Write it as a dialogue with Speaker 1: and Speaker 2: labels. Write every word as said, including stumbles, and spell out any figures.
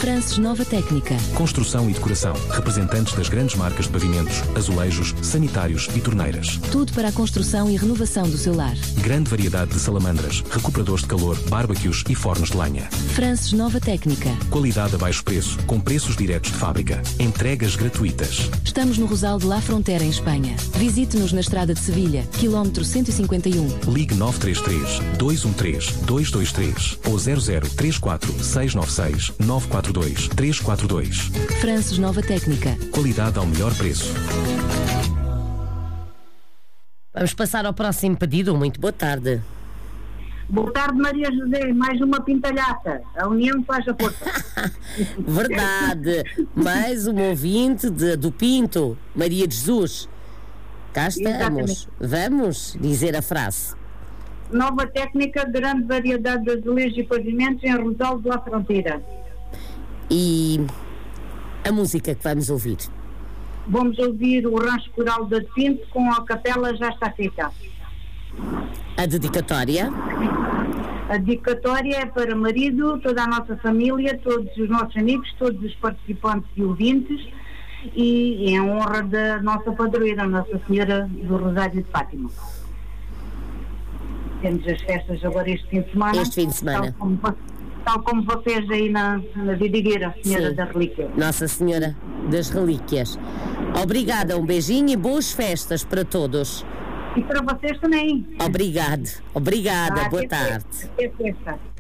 Speaker 1: Frances Nova Técnica.
Speaker 2: Construção e decoração. Representantes das grandes marcas de pavimentos, azulejos, sanitários e torneiras.
Speaker 1: Tudo para a construção e renovação do seu lar.
Speaker 2: Grande variedade de salamandras, recuperadores de calor, barbecues e fornos de lenha.
Speaker 1: Frances Nova Técnica.
Speaker 2: Qualidade a baixo preço, com preços diretos de fábrica. Entregas gratuitas.
Speaker 1: Estamos no Rosal de La Frontera, em Espanha. Visite-nos na estrada de Sevilha, quilómetro cento e cinquenta e um.
Speaker 2: Ligue nove três três, dois um três, dois dois três ou zero zero três quatro, seis nove seis, nove quatro dois, três quatro dois.
Speaker 1: Frances Nova Técnica.
Speaker 2: Qualidade ao melhor preço.
Speaker 3: Vamos passar ao próximo pedido. Muito boa tarde.
Speaker 4: Boa tarde, Maria José. Mais uma pintalhata. A união faz a força.
Speaker 3: Verdade. Mais um ouvinte de, do Pinto, Maria de Jesus. Cá estamos.
Speaker 4: Exatamente.
Speaker 3: Vamos dizer a frase.
Speaker 4: Nova Técnica, grande variedade de azulejos e pavimentos em Rosal de La Fronteira.
Speaker 3: E a música que vamos ouvir?
Speaker 4: Vamos ouvir o Rancho Coral de Pinto com a capela Já Está Feita.
Speaker 3: A dedicatória?
Speaker 4: A dedicatória é para marido, toda a nossa família, todos os nossos amigos, todos os participantes e ouvintes, e em honra da nossa padroeira, Nossa Senhora do Rosário de Fátima. Temos as festas agora este fim de semana.
Speaker 3: Este fim de semana.
Speaker 4: Tal como, tal como vocês aí na, na Vidigueira, Senhora
Speaker 3: Sim.
Speaker 4: da Relíquia.
Speaker 3: Nossa Senhora das Relíquias. Obrigada, um beijinho e boas festas para todos.
Speaker 4: E para vocês também.
Speaker 3: Obrigado. Obrigada,
Speaker 4: Ah,
Speaker 3: boa
Speaker 4: que
Speaker 3: tarde.
Speaker 4: festa, que festa.